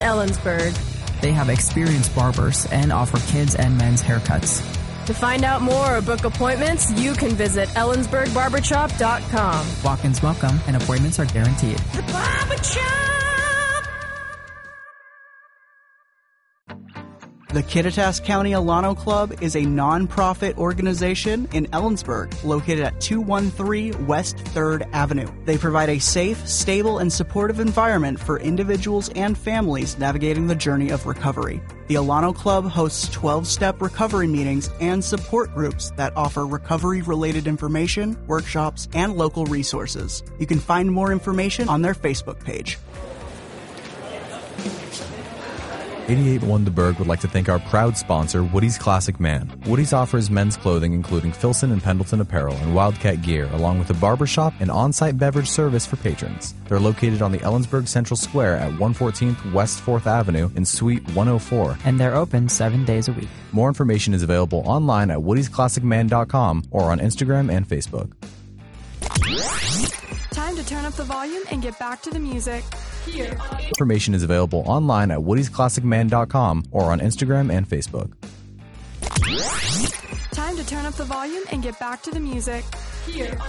Ellensburg. They have experienced barbers and offer kids and men's haircuts. To find out more or book appointments, you can visit ellensburgbarbershop.com. Walk-ins welcome and appointments are guaranteed. The Barber Shop! The Kittitas County Alano Club is a non-profit organization in Ellensburg, located at 213 West 3rd Avenue. They provide a safe, stable, and supportive environment for individuals and families navigating the journey of recovery. The Alano Club hosts 12-step recovery meetings and support groups that offer recovery-related information, workshops, and local resources. You can find more information on their Facebook page. 88 Wunderberg would like to thank our proud sponsor, Woody's Classic Man. Woody's offers men's clothing including Filson and Pendleton apparel and Wildcat gear, along with a barbershop and on-site beverage service for patrons. They're located on the Ellensburg Central Square at 114th West 4th Avenue in Suite 104. And they're open 7 days a week. More information is available online at woodysclassicman.com or on Instagram and Facebook. Time to turn up the volume and get back to the music. Here. Information is available online at woodysclassicman.com or on Instagram and Facebook. Time to turn up the volume and get back to the music. Here.